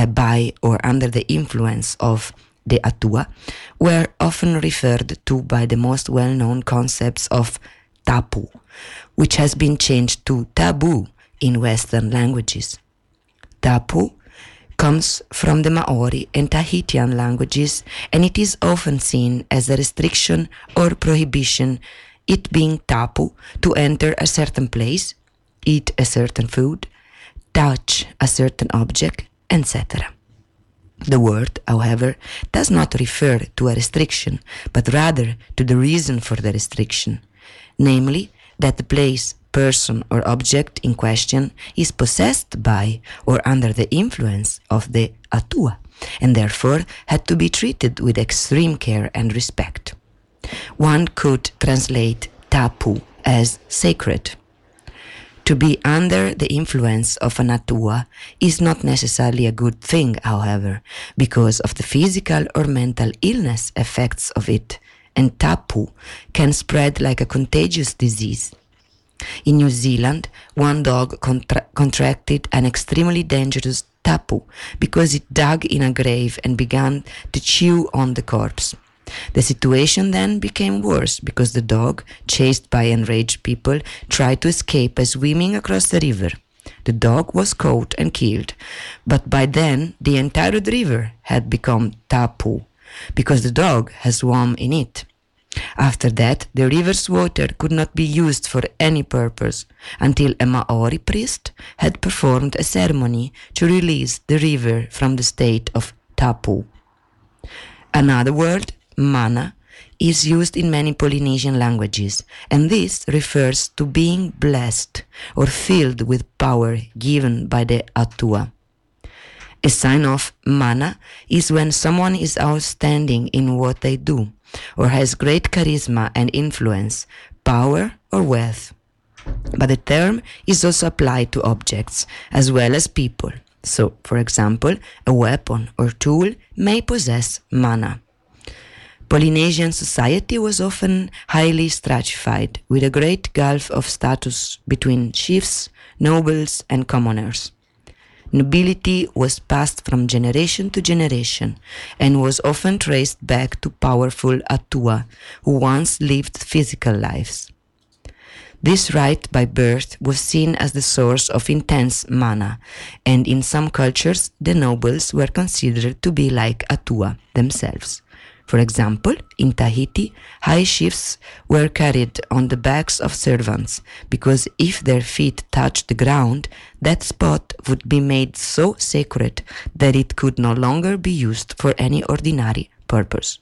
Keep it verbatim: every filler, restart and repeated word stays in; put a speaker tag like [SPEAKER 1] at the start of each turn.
[SPEAKER 1] uh, by or under the influence of the Atua were often referred to by the most well-known concepts of tapu, which has been changed to taboo in Western languages. Tapu comes from the Maori and Tahitian languages, and it is often seen as a restriction or prohibition, it being tapu to enter a certain place, eat a certain food, touch a certain object, et cetera. The word, however, does not refer to a restriction, but rather to the reason for the restriction, namely that the place, person, or object in question is possessed by or under the influence of the Atua, and therefore had to be treated with extreme care and respect. One could translate tapu as sacred. To be under the influence of an Atua is not necessarily a good thing, however, because of the physical or mental illness effects of it, and tapu can spread like a contagious disease. In New Zealand, one dog contra- contracted an extremely dangerous tapu because it dug in a grave and began to chew on the corpse. The situation then became worse because the dog, chased by enraged people, tried to escape by swimming across the river. The dog was caught and killed, but by then the entire river had become tapu because the dog had swum in it. After that, the river's water could not be used for any purpose until a Maori priest had performed a ceremony to release the river from the state of tapu. Another word, mana, is used in many Polynesian languages, and this refers to being blessed or filled with power given by the Atua. A sign of mana is when someone is outstanding in what they do, or has great charisma and influence, power or wealth. But the term is also applied to objects as well as people. So, for example, a weapon or tool may possess mana. Polynesian society was often highly stratified, with a great gulf of status between chiefs, nobles, and commoners. Nobility was passed from generation to generation and was often traced back to powerful Atua who once lived physical lives. This right by birth was seen as the source of intense mana, and in some cultures the nobles were considered to be like Atua themselves. For example, in Tahiti, high chiefs were carried on the backs of servants because if their feet touched the ground, that spot would be made so sacred that it could no longer be used for any ordinary purpose.